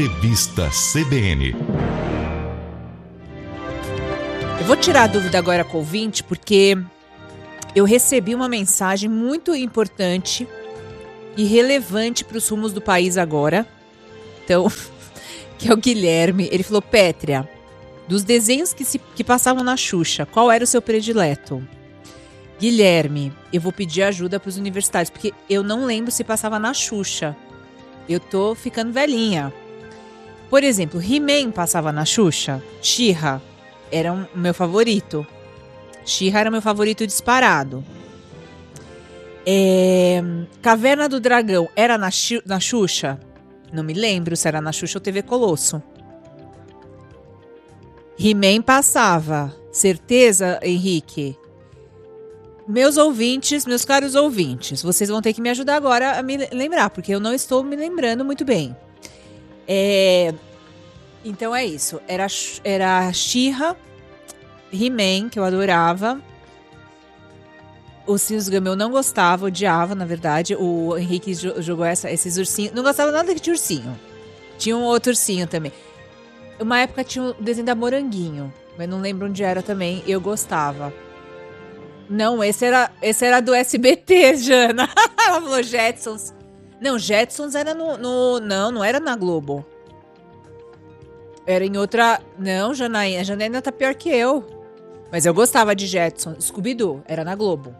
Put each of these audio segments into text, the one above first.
Revista CBN. Eu vou tirar a dúvida agora com o ouvinte, porque eu recebi uma mensagem muito importante e relevante para os rumos do país agora. Então, que é o Guilherme. Ele falou: Pétria, dos desenhos que passavam na Xuxa, qual era o seu predileto? Guilherme, eu vou pedir ajuda para os universitários, porque eu não lembro se passava na Xuxa. Eu tô ficando velhinha. Por exemplo, He-Man passava na Xuxa. She-Ra era o meu favorito. She-Ra era meu favorito disparado. Caverna do Dragão era na Xuxa? Não me lembro se era na Xuxa ou TV Colosso. He-Man passava. Certeza, Henrique? Meus caros ouvintes, vocês vão ter que me ajudar agora a me lembrar, porque eu não estou me lembrando muito bem. Então é isso. Era She-Ra, He-Man, que eu adorava. Os Ursinhos Gummy eu não gostava, odiava, na verdade. O Henrique jogou esses ursinhos. Não gostava nada de ursinho. Tinha um outro ursinho também. Uma época tinha o desenho da Moranguinho, mas não lembro onde era também. Eu gostava. Não, esse era do SBT, Jana. Ela falou Jetsons. Não, Jetsons era não era na Globo. Era em outra... Não, Janaína. A Janaína tá pior que eu. Mas eu gostava de Jetsons. Scooby-Doo, era na Globo.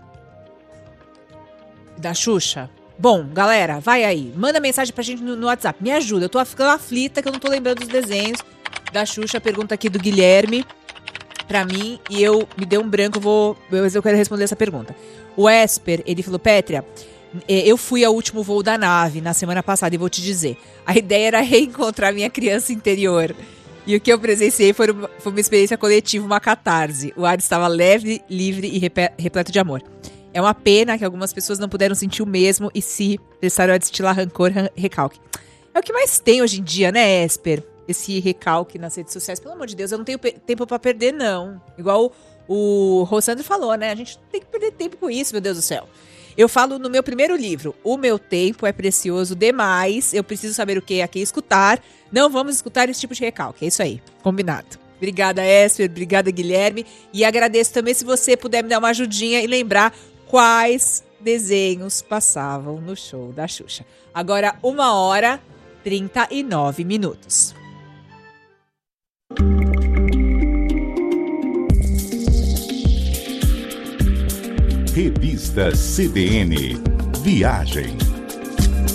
Da Xuxa. Bom, galera, vai aí. Manda mensagem pra gente no WhatsApp. Me ajuda, eu tô ficando aflita que eu não tô lembrando dos desenhos da Xuxa. Pergunta aqui do Guilherme pra mim e me deu um branco, mas eu quero responder essa pergunta. O Esper, ele falou: Pétria, eu fui ao último voo da nave na semana passada e vou te dizer, a ideia era reencontrar minha criança interior. E o que eu presenciei foi uma experiência coletiva, uma catarse. O ar estava leve, livre e repleto de amor. É uma pena que algumas pessoas não puderam sentir o mesmo e se precisaram a destilar rancor, recalque. É o que mais tem hoje em dia, né, Esper? Esse recalque nas redes sociais. Pelo amor de Deus, eu não tenho tempo pra perder, não. Igual o Rossandro falou, né? A gente não tem que perder tempo com isso, meu Deus do céu. Eu falo no meu primeiro livro: o meu tempo é precioso demais. Eu preciso saber o que é aqui escutar. Não vamos escutar esse tipo de recalque. É isso aí, combinado. Obrigada, Esper. Obrigada, Guilherme. E agradeço também se você puder me dar uma ajudinha e lembrar quais desenhos passavam no show da Xuxa. Agora, 1h39. Revista CBN Viagem.